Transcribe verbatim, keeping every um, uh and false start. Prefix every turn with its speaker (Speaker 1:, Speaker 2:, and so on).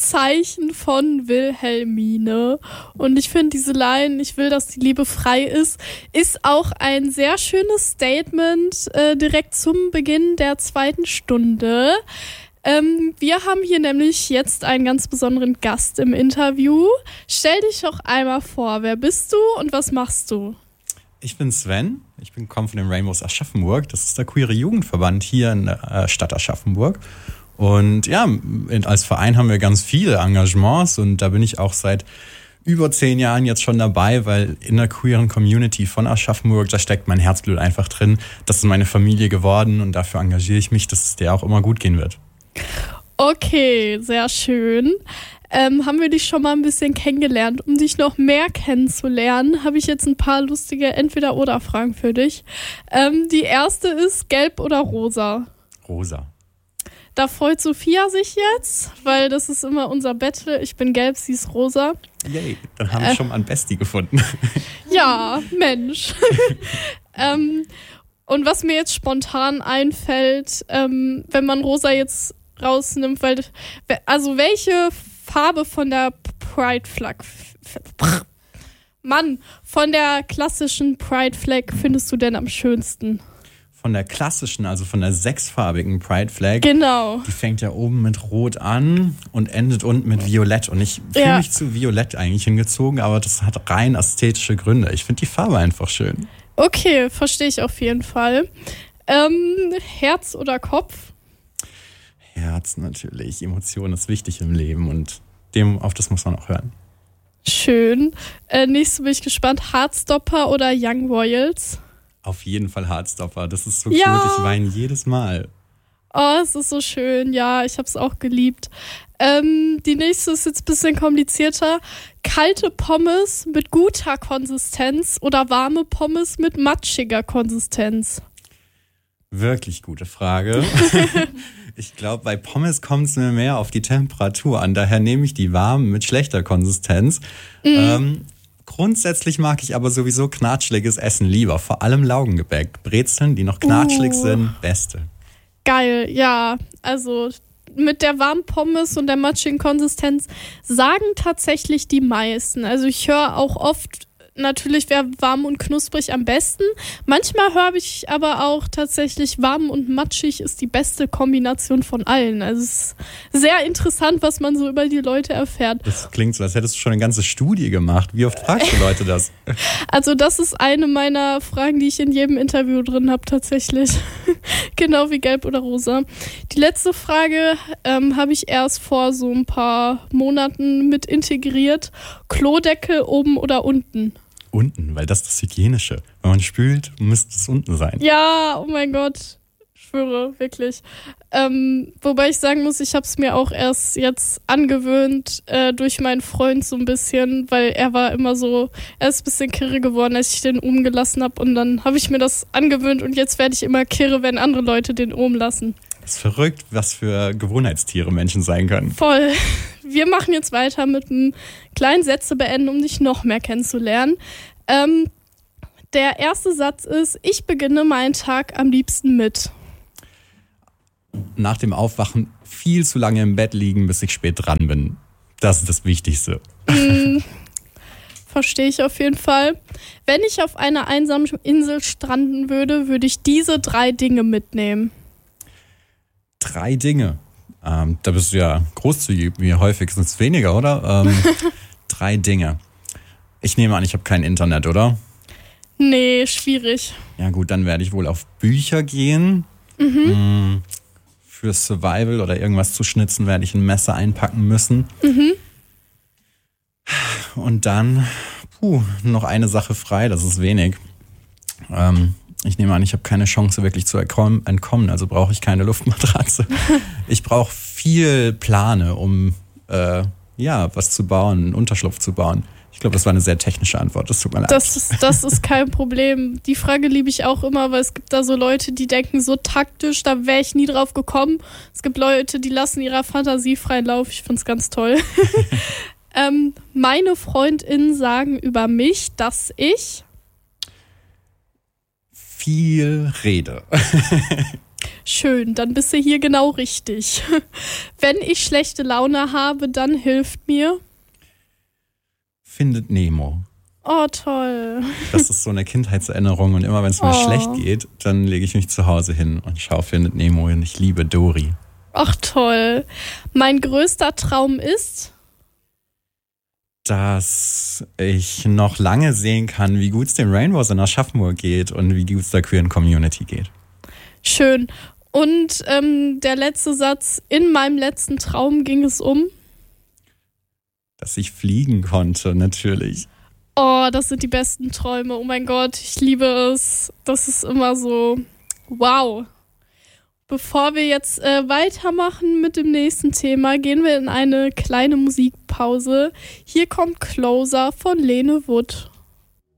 Speaker 1: Zeichen von Wilhelmine. Und ich finde diese Line, ich will, dass die Liebe frei ist, ist auch ein sehr schönes Statement äh, direkt zum Beginn der zweiten Stunde. Ähm, wir haben hier nämlich jetzt einen ganz besonderen Gast im Interview. Stell dich doch einmal vor, wer bist du und was machst du?
Speaker 2: Ich bin Sven, ich bin komme von dem Rainbows Aschaffenburg. Das ist der queere Jugendverband hier in der äh, Stadt Aschaffenburg. Und ja, als Verein haben wir ganz viele Engagements und da bin ich auch seit über zehn Jahren jetzt schon dabei, weil in der queeren Community von Aschaffenburg, da steckt mein Herzblut einfach drin. Das ist meine Familie geworden und dafür engagiere ich mich, dass es der auch immer gut gehen wird.
Speaker 1: Okay, sehr schön. Ähm, haben wir dich schon mal ein bisschen kennengelernt. Um dich noch mehr kennenzulernen, habe ich jetzt ein paar lustige Entweder-oder-Fragen für dich. Ähm, die erste ist gelb oder rosa?
Speaker 2: Rosa.
Speaker 1: Da freut Sophia sich jetzt, weil das ist immer unser Battle. Ich bin gelb, sie ist rosa.
Speaker 2: Yay, dann haben wir äh, schon mal einen Bestie gefunden.
Speaker 1: Ja, Mensch. ähm, und was mir jetzt spontan einfällt, ähm, wenn man rosa jetzt rausnimmt, weil, also welche Farbe von der Pride Flag, Mann, von der klassischen Pride Flag findest du denn am schönsten?
Speaker 2: Von der klassischen, also von der sechsfarbigen Pride Flag.
Speaker 1: Genau.
Speaker 2: Die fängt ja oben mit Rot an und endet unten mit Violett. Und ich fühle
Speaker 1: ja.
Speaker 2: mich zu Violett eigentlich hingezogen, aber das hat rein ästhetische Gründe. Ich finde die Farbe einfach schön.
Speaker 1: Okay, verstehe ich auf jeden Fall. Ähm, Herz oder Kopf?
Speaker 2: Herz natürlich. Emotion ist wichtig im Leben und dem, auf das muss man auch hören.
Speaker 1: Schön. Äh, nächste bin ich gespannt. Heartstopper oder Young Royals?
Speaker 2: Auf jeden Fall Heartstopper. Das ist so
Speaker 1: ja.
Speaker 2: gut. Ich weine jedes Mal.
Speaker 1: Oh, es ist so schön. Ja, ich habe es auch geliebt. Ähm, die nächste ist jetzt ein bisschen komplizierter. Kalte Pommes mit guter Konsistenz oder warme Pommes mit matschiger Konsistenz?
Speaker 2: Wirklich gute Frage. Ich glaube, bei Pommes kommt es mir mehr auf die Temperatur an. Daher nehme ich die warmen mit schlechter Konsistenz. Mhm. Ähm, grundsätzlich mag ich aber sowieso knatschliges Essen lieber. Vor allem Laugengebäck. Brezeln, die noch knatschlig uh. sind, beste.
Speaker 1: Geil, ja. Also mit der warmen Pommes und der matschigen Konsistenz sagen tatsächlich die meisten. Also ich höre auch oft, natürlich wäre warm und knusprig am besten. Manchmal höre ich aber auch tatsächlich, warm und matschig ist die beste Kombination von allen. Also es ist sehr interessant, was man so über die Leute erfährt.
Speaker 2: Das klingt so, als hättest du schon eine ganze Studie gemacht. Wie oft fragst du Leute das?
Speaker 1: Also das ist eine meiner Fragen, die ich in jedem Interview drin habe tatsächlich. Genau wie gelb oder rosa. Die letzte Frage ähm, habe ich erst vor so ein paar Monaten mit integriert. Klodeckel oben oder unten?
Speaker 2: Unten, weil das ist das Hygienische. Wenn man spült, müsste es unten sein.
Speaker 1: Ja, oh mein Gott. Ich schwöre, wirklich. Ähm, wobei ich sagen muss, ich habe es mir auch erst jetzt angewöhnt äh, durch meinen Freund so ein bisschen, weil er war immer so, er ist ein bisschen kirre geworden, als ich den oben gelassen habe. Und dann habe ich mir das angewöhnt und jetzt werde ich immer kirre, wenn andere Leute den oben lassen.
Speaker 2: Das ist verrückt, was für Gewohnheitstiere Menschen sein können.
Speaker 1: Voll. Wir machen jetzt weiter mit einem kleinen Sätze beenden, um dich noch mehr kennenzulernen. Ähm, der erste Satz ist, ich beginne meinen Tag am liebsten mit.
Speaker 2: Nach dem Aufwachen viel zu lange im Bett liegen, bis ich spät dran bin. Das ist das Wichtigste.
Speaker 1: Mm, verstehe ich auf jeden Fall. Wenn ich auf einer einsamen Insel stranden würde, würde ich diese drei Dinge mitnehmen.
Speaker 2: Drei Dinge? Ähm, da bist du ja großzügig, wie häufig sind es weniger, oder? Ähm, drei Dinge. Ich nehme an, ich habe kein Internet, oder?
Speaker 1: Nee, schwierig.
Speaker 2: Ja gut, dann werde ich wohl auf Bücher gehen. Mhm. Für Survival oder irgendwas zu schnitzen, werde ich ein Messer einpacken müssen.
Speaker 1: Mhm.
Speaker 2: Und dann, puh, noch eine Sache frei, das ist wenig. Ähm, ich nehme an, ich habe keine Chance wirklich zu entkommen, also brauche ich keine Luftmatratze. Ich brauche viel Plane, um äh, ja, was zu bauen, einen Unterschlupf zu bauen. Ich glaube, das war eine sehr technische Antwort, das tut mir leid.
Speaker 1: Das ist, das ist kein Problem. Die Frage liebe ich auch immer, weil es gibt da so Leute, die denken so taktisch, da wäre ich nie drauf gekommen. Es gibt Leute, die lassen ihrer Fantasie freien Lauf. Ich finde es ganz toll. ähm, meine FreundInnen sagen über mich, dass ich
Speaker 2: viel rede.
Speaker 1: Schön, dann bist du hier genau richtig. Wenn ich schlechte Laune habe, dann hilft mir.
Speaker 2: Findet Nemo.
Speaker 1: Oh, toll.
Speaker 2: Das ist so eine Kindheitserinnerung und immer wenn es mir
Speaker 1: Oh.
Speaker 2: schlecht geht, dann lege ich mich zu Hause hin und schaue Findet Nemo und ich liebe Dory.
Speaker 1: Ach, toll. Mein größter Traum ist?
Speaker 2: Dass ich noch lange sehen kann, wie gut es den Rainbows in Aschaffenburg geht und wie gut es der queeren Community geht.
Speaker 1: Schön. Und ähm, der letzte Satz, in meinem letzten Traum ging es um?
Speaker 2: Dass ich fliegen konnte, natürlich.
Speaker 1: Oh, das sind die besten Träume. Oh mein Gott, ich liebe es. Das ist immer so, wow. Bevor wir jetzt äh, weitermachen mit dem nächsten Thema, gehen wir in eine kleine Musikpause. Hier kommt Closer von Lene Wood.